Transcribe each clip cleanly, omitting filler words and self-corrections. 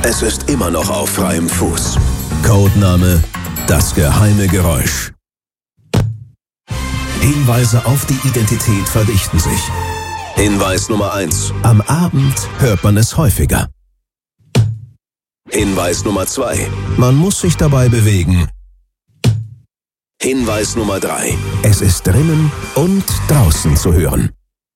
Es ist immer noch auf freiem Fuß. Codename: Das geheime Geräusch. Hinweise auf die Identität verdichten sich. Hinweis Nummer 1. Am Abend hört man es häufiger. Hinweis Nummer 2. Man muss sich dabei bewegen. Hinweis Nummer 3. Es ist drinnen und draußen zu hören.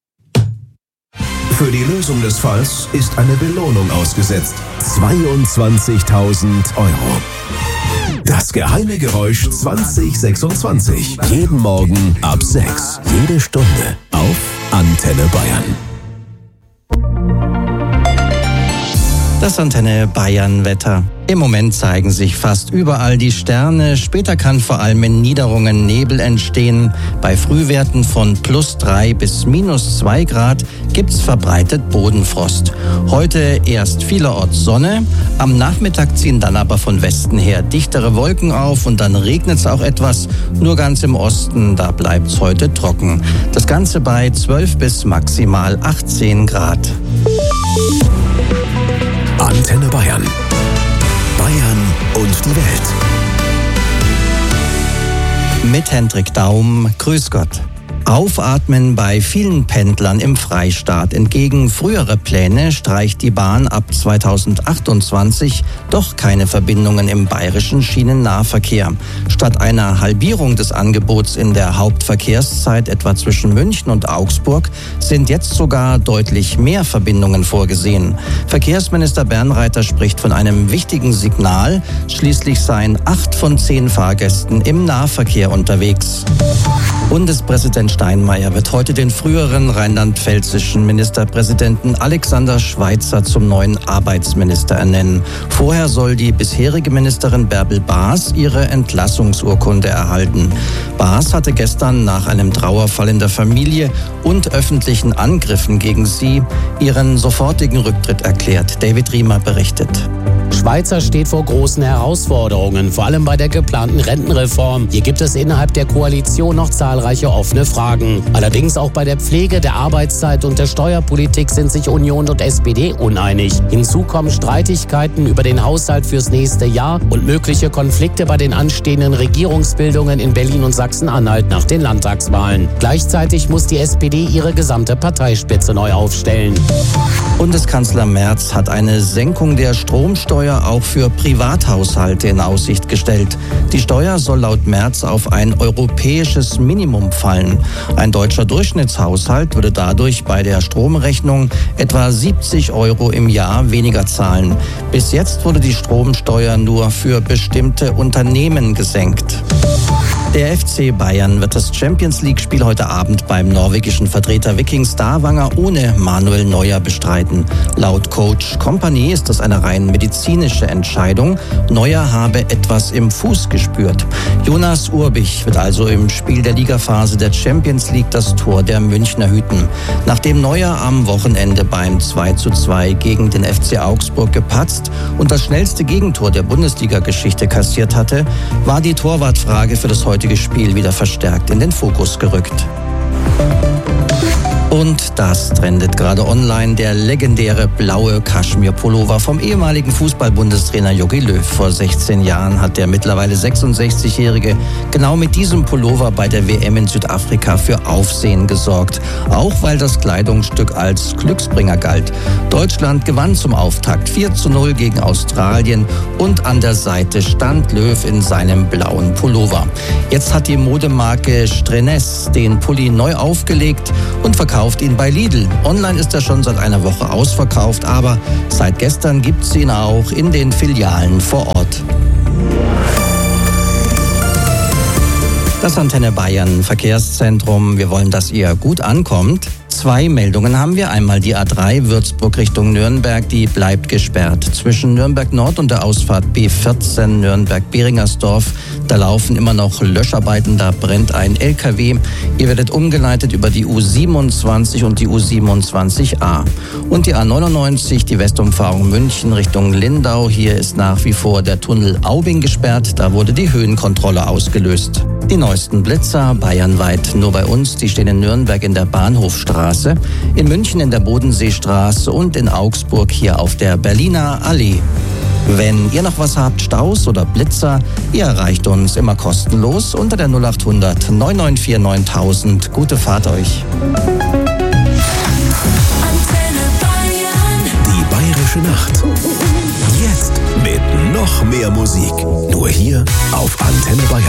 Für die Lösung des Falls ist eine Belohnung ausgesetzt. 22.000 Euro. Das geheime Geräusch 2026. Jeden Morgen ab 6. Jede Stunde auf Antenne Bayern. Das Antenne Bayern Wetter. Im Moment zeigen sich fast überall die Sterne. Später kann vor allem in Niederungen Nebel entstehen. Bei Frühwerten von +3 bis -2 Grad gibt's verbreitet Bodenfrost. Heute erst vielerorts Sonne. Am Nachmittag ziehen dann aber von Westen her dichtere Wolken auf und dann regnet's auch etwas. Nur ganz im Osten, da bleibt's heute trocken. Das Ganze bei 12 bis maximal 18 Grad. Antenne Bayern. Bayern und die Welt. Mit Hendrik Daum, grüß Gott. Aufatmen bei vielen Pendlern im Freistaat. Entgegen früherer Pläne streicht die Bahn ab 2028 doch keine Verbindungen im bayerischen Schienennahverkehr. Statt einer Halbierung des Angebots in der Hauptverkehrszeit, etwa zwischen München und Augsburg, sind jetzt sogar deutlich mehr Verbindungen vorgesehen. Verkehrsminister Bernreiter spricht von einem wichtigen Signal. Schließlich seien 8 von 10 Fahrgästen im Nahverkehr unterwegs. Bundespräsident Steinmeier wird heute den früheren rheinland-pfälzischen Ministerpräsidenten Alexander Schweitzer zum neuen Arbeitsminister ernennen. Vorher soll die bisherige Ministerin Bärbel Baas ihre Entlassungsurkunde erhalten. Baas hatte gestern nach einem Trauerfall in der Familie und öffentlichen Angriffen gegen sie ihren sofortigen Rücktritt erklärt. David Riemer berichtet. Schweitzer steht vor großen Herausforderungen, vor allem bei der geplanten Rentenreform. Hier gibt es innerhalb der Koalition noch zahlreiche offene Fragen. Allerdings auch bei der Pflege, der Arbeitszeit und der Steuerpolitik sind sich Union und SPD uneinig. Hinzu kommen Streitigkeiten über den Haushalt fürs nächste Jahr und mögliche Konflikte bei den anstehenden Regierungsbildungen in Berlin und Sachsen-Anhalt nach den Landtagswahlen. Gleichzeitig muss die SPD ihre gesamte Parteispitze neu aufstellen. Bundeskanzler Merz hat eine Senkung der Stromsteuer auch für Privathaushalte in Aussicht gestellt. Die Steuer soll laut Merz auf ein europäisches Minimum fallen. Ein deutscher Durchschnittshaushalt würde dadurch bei der Stromrechnung etwa 70 Euro im Jahr weniger zahlen. Bis jetzt wurde die Stromsteuer nur für bestimmte Unternehmen gesenkt. Der FC Bayern wird das Champions-League-Spiel heute Abend beim norwegischen Vertreter Viking Stavanger ohne Manuel Neuer bestreiten. Laut Coach Kompany ist das eine rein medizinische Entscheidung. Neuer habe etwas im Fuß gespürt. Jonas Urbich wird also im Spiel der Ligaphase der Champions League das Tor der Münchner hüten. Nachdem Neuer am Wochenende beim 2:2 gegen den FC Augsburg gepatzt und das schnellste Gegentor der Bundesliga-Geschichte kassiert hatte, war die Torwartfrage für das heutige Spiel wieder verstärkt in den Fokus gerückt. Und das trendet gerade online, der legendäre blaue Kaschmir-Pullover vom ehemaligen Fußball-Bundestrainer Jogi Löw. Vor 16 Jahren hat der mittlerweile 66-Jährige genau mit diesem Pullover bei der WM in Südafrika für Aufsehen gesorgt. Auch weil das Kleidungsstück als Glücksbringer galt. Deutschland gewann zum Auftakt 4:0 gegen Australien und an der Seite stand Löw in seinem blauen Pullover. Jetzt hat die Modemarke Strenes den Pulli neu aufgelegt und verkauft ihn bei Lidl. Online ist er schon seit einer Woche ausverkauft, aber seit gestern gibt es ihn auch in den Filialen vor Ort. Das Antenne Bayern Verkehrszentrum. Wir wollen, dass ihr gut ankommt. 2 Meldungen haben wir. Einmal die A3 Würzburg Richtung Nürnberg, die bleibt gesperrt. Zwischen Nürnberg Nord und der Ausfahrt B14 Nürnberg-Beringersdorf, da laufen immer noch Löscharbeiten, da brennt ein LKW. Ihr werdet umgeleitet über die U27 und die U27a. Und die A99, die Westumfahrung München Richtung Lindau. Hier ist nach wie vor der Tunnel Aubing gesperrt, da wurde die Höhenkontrolle ausgelöst. Die neuesten Blitzer bayernweit nur bei uns, die stehen in Nürnberg in der Bahnhofstraße, in München in der Bodenseestraße und in Augsburg hier auf der Berliner Allee. Wenn ihr noch was habt, Staus oder Blitzer, ihr erreicht uns immer kostenlos unter der 0800 994 9000. Gute Fahrt euch. Die Bayerische Nacht. Jetzt mit noch mehr Musik. Nur hier auf Antenne Bayern.